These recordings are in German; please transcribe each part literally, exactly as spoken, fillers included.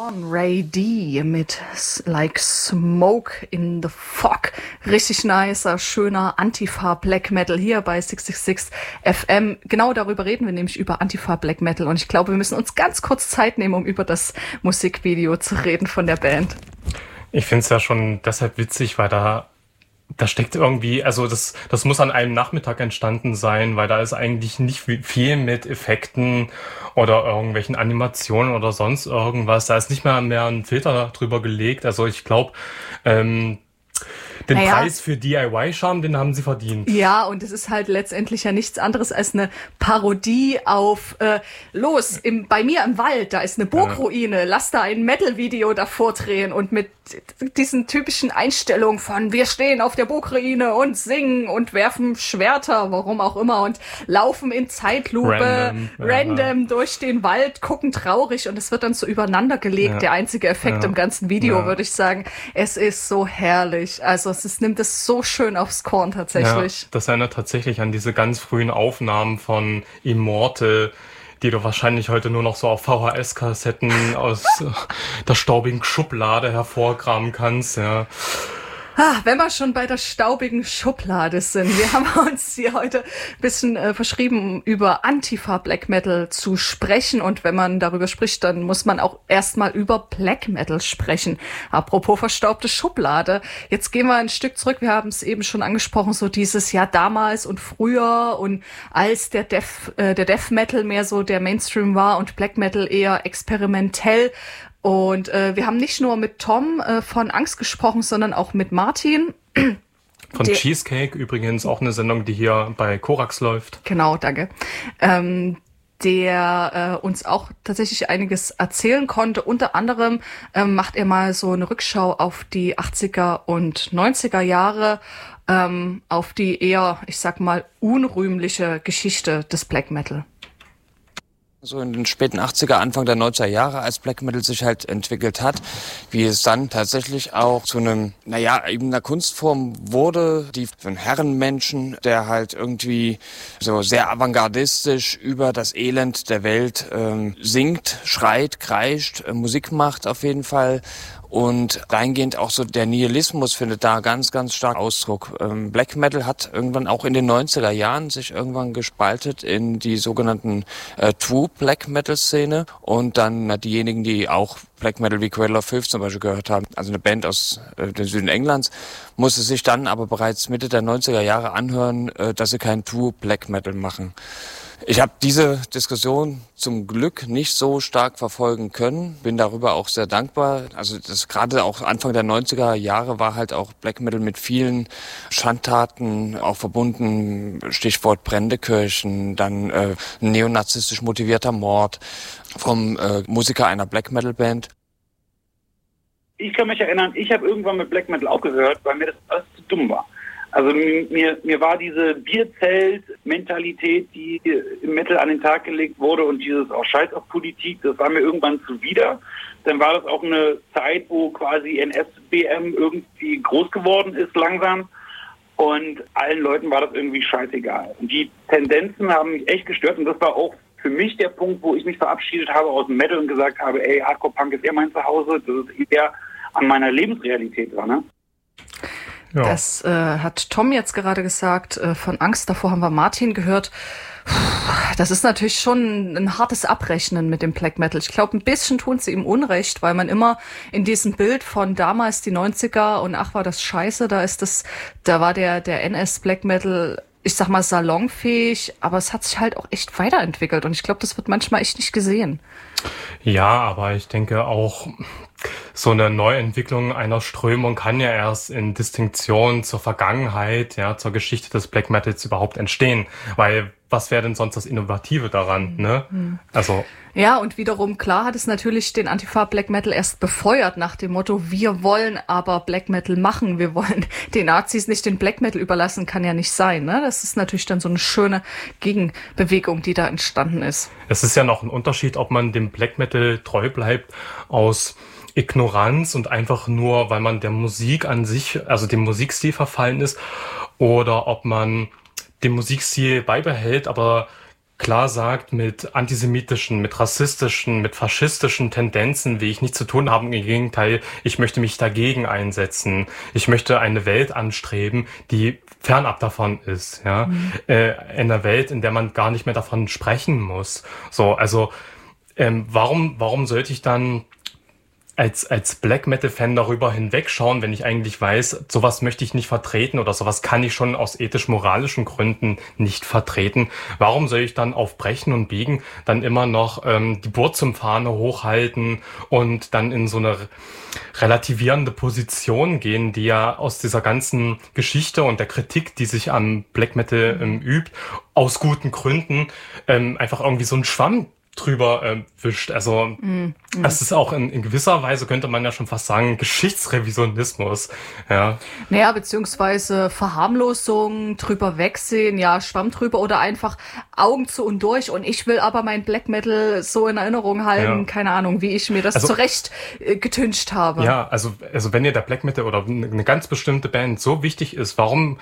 Ray D mit Like Smoke in the Fog. Richtig nicer, schöner Antifa-Black Metal hier bei sechs sechs sechs F M. Genau darüber reden wir nämlich über Antifa-Black Metal. Und ich glaube, wir müssen uns ganz kurz Zeit nehmen, um über das Musikvideo zu reden von der Band. Ich finde es ja schon deshalb witzig, weil da Da steckt irgendwie, also das, das muss an einem Nachmittag entstanden sein, weil da ist eigentlich nicht viel mit Effekten oder irgendwelchen Animationen oder sonst irgendwas. Da ist nicht mehr mehr ein Filter drüber gelegt. Also ich glaube, ähm, den naja. Preis für D I Y-Charme, den haben sie verdient. Ja, und es ist halt letztendlich ja nichts anderes als eine Parodie auf äh, los, im, bei mir im Wald, da ist eine Burgruine, lass da ein Metal-Video davor drehen und mit diesen typischen Einstellungen von wir stehen auf der Burgruine und singen und werfen Schwerter, warum auch immer, und laufen in Zeitlupe random, random ja. durch den Wald, gucken traurig, und es wird dann so übereinander gelegt, ja. der einzige Effekt ja. im ganzen Video, ja. würde ich sagen. Es ist so herrlich, also es ist, nimmt es so schön aufs Korn tatsächlich. Ja, das erinnert tatsächlich an diese ganz frühen Aufnahmen von Immortal, die du wahrscheinlich heute nur noch so auf V H S-Kassetten aus der staubigen Schublade hervorkramen kannst, ja. Ah, wenn wir schon bei der staubigen Schublade sind. Wir haben uns hier heute ein bisschen äh, verschrieben, über Antifa-Black Metal zu sprechen. Und wenn man darüber spricht, dann muss man auch erstmal über Black Metal sprechen. Apropos verstaubte Schublade. Jetzt gehen wir ein Stück zurück. Wir haben es eben schon angesprochen, so dieses Jahr damals und früher, und als der Death, äh, der Death Metal mehr so der Mainstream war und Black Metal eher experimentell. Und äh, wir haben nicht nur mit Tom äh, von Angst gesprochen, sondern auch mit Martin. Von der, Cheesecake übrigens, auch eine Sendung, die hier bei Korax läuft. Genau, danke. Ähm, der äh, uns auch tatsächlich einiges erzählen konnte. Unter anderem ähm, macht er mal so eine Rückschau auf die achtziger und neunziger Jahre, ähm, auf die eher, ich sag mal, unrühmliche Geschichte des Black Metal. So in den späten achtziger, Anfang der neunziger Jahre, als Black Metal sich halt entwickelt hat, wie es dann tatsächlich auch zu einem, naja, eben einer Kunstform wurde, die für einen Herrenmenschen, der halt irgendwie so sehr avantgardistisch über das Elend der Welt ähm, singt, schreit, kreischt, äh, Musik macht auf jeden Fall. Und dahingehend auch so der Nihilismus findet da ganz, ganz stark Ausdruck. Ähm, Black Metal hat irgendwann auch in den neunziger Jahren sich irgendwann gespaltet in die sogenannten äh, True Black Metal Szene, und dann na, diejenigen, die auch Black Metal wie Cradle of Filth zum Beispiel gehört haben, also eine Band aus äh, dem Süden Englands, musste sich dann aber bereits Mitte der neunziger Jahre anhören, äh, dass sie keinen True Black Metal machen. Ich habe diese Diskussion zum Glück nicht so stark verfolgen können, bin darüber auch sehr dankbar. Also das gerade auch Anfang der neunziger Jahre war halt auch Black Metal mit vielen Schandtaten auch verbunden, Stichwort brennende Kirchen, dann äh, neonazistisch motivierter Mord vom äh, Musiker einer Black Metal Band. Ich kann mich erinnern, ich habe irgendwann mit Black Metal aufgehört, weil mir das alles zu dumm war. Also mir, mir war diese Bierzelt-Mentalität, die im Metal an den Tag gelegt wurde, und dieses auch Scheiß auf Politik, das war mir irgendwann zuwider. Dann war das auch eine Zeit, wo quasi N S B M irgendwie groß geworden ist langsam, und allen Leuten war das irgendwie scheißegal. Und die Tendenzen haben mich echt gestört, und das war auch für mich der Punkt, wo ich mich verabschiedet habe aus dem Metal und gesagt habe, ey, Hardcore-Punk ist eher mein Zuhause, das ist eher an meiner Lebensrealität dran, ne? Ja. Das äh, hat Tom jetzt gerade gesagt, äh, von Angst, davor haben wir Martin gehört. Das ist natürlich schon ein hartes Abrechnen mit dem Black Metal. Ich glaube, ein bisschen tun sie ihm Unrecht, weil man immer in diesem Bild von damals die neunziger und ach, war das scheiße, da ist das, da war der, der N S Black Metal, ich sag mal, salonfähig, aber es hat sich halt auch echt weiterentwickelt, und ich glaube, das wird manchmal echt nicht gesehen. Ja, aber ich denke auch, so eine Neuentwicklung einer Strömung kann ja erst in Distinktion zur Vergangenheit, ja, zur Geschichte des Black Metals überhaupt entstehen, weil was wäre denn sonst das Innovative daran, ne? Mhm. Also ja, und wiederum, klar hat es natürlich den Antifa-Black Metal erst befeuert nach dem Motto, wir wollen aber Black Metal machen, wir wollen den Nazis nicht den Black Metal überlassen, kann ja nicht sein, ne? Das ist natürlich dann so eine schöne Gegenbewegung, die da entstanden ist. Es ist ja noch ein Unterschied, ob man dem Black Metal treu bleibt aus Ignoranz und einfach nur, weil man der Musik an sich, also dem Musikstil verfallen ist, oder ob man den Musikstil beibehält, aber klar sagt, mit antisemitischen, mit rassistischen, mit faschistischen Tendenzen will ich nichts zu tun haben. Im Gegenteil, ich möchte mich dagegen einsetzen. Ich möchte eine Welt anstreben, die fernab davon ist. Ja, mhm. äh, in einer Welt, in der man gar nicht mehr davon sprechen muss. So, also ähm, warum, warum sollte ich dann als als Black Metal Fan darüber hinwegschauen, wenn ich eigentlich weiß, sowas möchte ich nicht vertreten oder sowas kann ich schon aus ethisch-moralischen Gründen nicht vertreten. Warum soll ich dann auf Brechen und Biegen dann immer noch ähm, die Burzum-Fahne hochhalten und dann in so eine relativierende Position gehen, die ja aus dieser ganzen Geschichte und der Kritik, die sich am Black Metal ähm, übt, aus guten Gründen ähm, einfach irgendwie so ein Schwamm drüber äh, wischt. Also mm, mm. das ist auch in, in gewisser Weise, könnte man ja schon fast sagen, Geschichtsrevisionismus. Ja. Naja, beziehungsweise Verharmlosung, drüber wegsehen, ja, Schwamm drüber oder einfach Augen zu und durch und ich will aber mein Black Metal so in Erinnerung halten, ja. keine Ahnung, wie ich mir das also, zurecht äh, getüncht habe. Ja, also, also wenn ihr der Black Metal oder eine ganz bestimmte Band so wichtig ist, warum,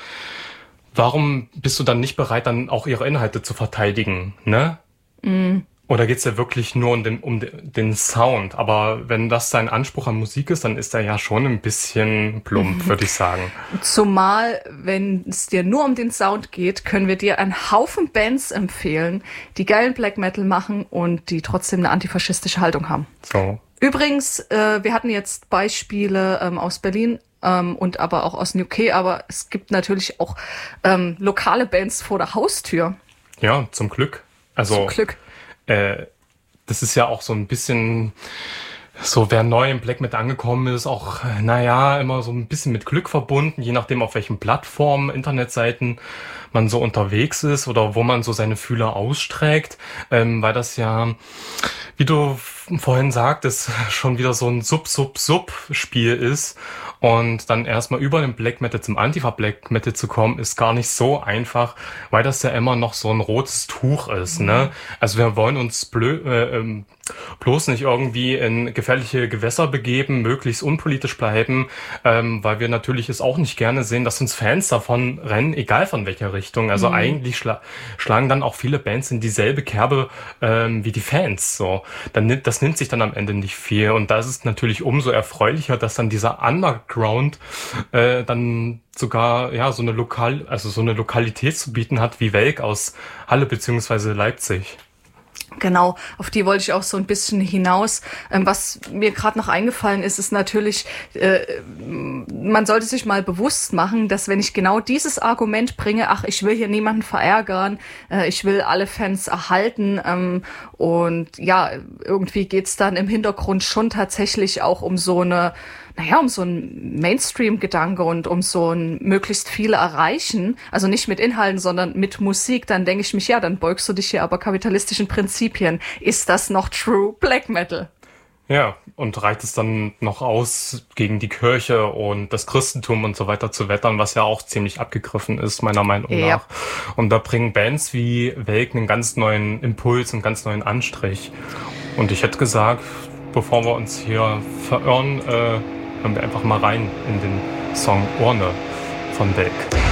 warum bist du dann nicht bereit, dann auch ihre Inhalte zu verteidigen, ne? Mm. Oder geht's ja wirklich nur um den, um den Sound? Aber wenn das dein Anspruch an Musik ist, dann ist er ja schon ein bisschen plump, würde ich sagen. Zumal, wenn es dir nur um den Sound geht, können wir dir einen Haufen Bands empfehlen, die geilen Black Metal machen und die trotzdem eine antifaschistische Haltung haben. So. Übrigens, äh, wir hatten jetzt Beispiele ähm, aus Berlin ähm, und aber auch aus U K, aber es gibt natürlich auch ähm, lokale Bands vor der Haustür. Ja, zum Glück. Also, zum Glück. Äh, das ist ja auch so ein bisschen so, wer neu im Black Metal angekommen ist, auch, naja, immer so ein bisschen mit Glück verbunden, je nachdem auf welchen Plattformen, Internetseiten man so unterwegs ist oder wo man so seine Fühler ausstreckt, ähm, weil das ja, wie du vorhin sagtest, schon wieder so ein Sub-Sub-Sub-Spiel ist und dann erstmal über den Black Metal zum Antifa-Black Metal zu kommen, ist gar nicht so einfach, weil das ja immer noch so ein rotes Tuch ist, mhm. ne? Also wir wollen uns blö äh, ähm, bloß nicht irgendwie in gefährliche Gewässer begeben, möglichst unpolitisch bleiben, ähm, weil wir natürlich es auch nicht gerne sehen, dass uns Fans davon rennen, egal von welcher Richtung. Also mhm. eigentlich schla schlagen dann auch viele Bands in dieselbe Kerbe ähm, wie die Fans. So, dann nimmt das nimmt sich dann am Ende nicht viel. Und da ist es natürlich umso erfreulicher, dass dann dieser Underground äh, dann sogar ja so eine Lokal, also so eine Lokalität zu bieten hat wie Welk aus Halle beziehungsweise Leipzig. Genau, auf die wollte ich auch so ein bisschen hinaus. Ähm, was mir gerade noch eingefallen ist, ist natürlich, äh, man sollte sich mal bewusst machen, dass wenn ich genau dieses Argument bringe, ach, ich will hier niemanden verärgern, äh, ich will alle Fans erhalten ähm, und ja, irgendwie geht's dann im Hintergrund schon tatsächlich auch um so eine naja, um so ein Mainstream-Gedanke und um so ein möglichst viele erreichen, also nicht mit Inhalten, sondern mit Musik, dann denke ich mich, ja, dann beugst du dich hier aber kapitalistischen Prinzipien. Ist das noch True Black Metal? Ja, und reicht es dann noch aus, gegen die Kirche und das Christentum und so weiter zu wettern, was ja auch ziemlich abgegriffen ist, meiner Meinung nach. Ja. Und da bringen Bands wie Welk einen ganz neuen Impuls, einen ganz neuen Anstrich. Und ich hätte gesagt, bevor wir uns hier verirren, äh, hören wir einfach mal rein in den Song Urne von Welk.